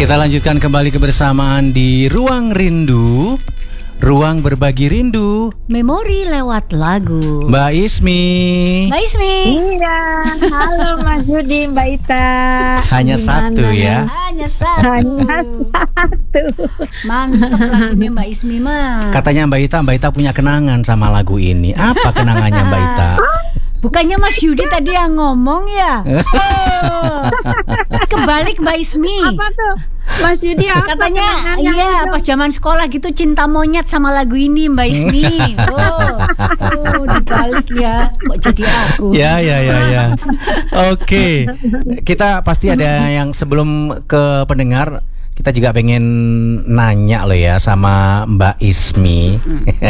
Kita lanjutkan kembali kebersamaan di Ruang Rindu, ruang berbagi rindu, memori lewat lagu. Mbak Ismi. Mbak Ismi. Iya, halo Mas Yudi, Mbak Ita. Hanya satu ya. Hanya satu. Hanya satu. Mantap lagunya Mbak Ismi mah. Katanya Mbak Ita punya kenangan sama lagu ini. Apa kenangannya Mbak Ita? Bukannya Mas Yudi tadi yang ngomong ya? Oh. Kebalik Mbak Ismi. Apa tuh? Mas Yudi apa? Katanya iya pas zaman sekolah gitu cinta monyet sama lagu ini Mbak Ismi. Oh dibalik ya. Kok jadi aku? Ya. Oke. Kita pasti ada yang sebelum ke pendengar, kita juga pengen nanya loh ya sama Mbak Ismi.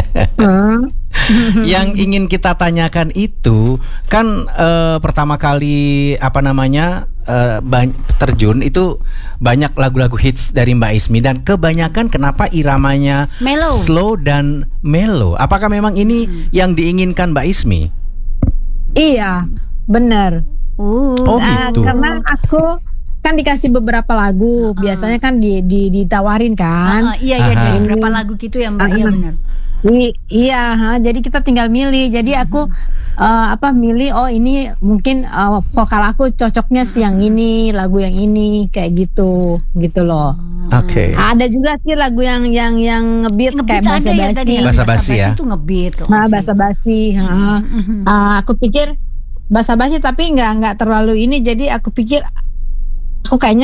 Yang ingin kita tanyakan itu kan pertama kali terjun itu banyak lagu-lagu hits dari Mbak Ismi, dan kebanyakan kenapa iramanya mellow, slow dan mellow. Apakah memang ini yang diinginkan Mbak Ismi? Iya, benar. Oh gitu. Karena aku kan dikasih beberapa lagu, biasanya kan ditawarin kan. Iya dari beberapa lagu gitu ya Mbak. Iya benar. Iya, jadi kita tinggal milih. Jadi aku milih, oh ini mungkin vokal aku cocoknya sih yang ini, lagu yang ini, kayak gitu loh. Oke. Ada juga sih lagu yang ngebeat kayak bahasa basi. Bahasa basi ya. Itu ngebeat. Nah, bahasa basi. Aku pikir bahasa basi tapi nggak terlalu ini. Jadi aku pikir aku kayaknya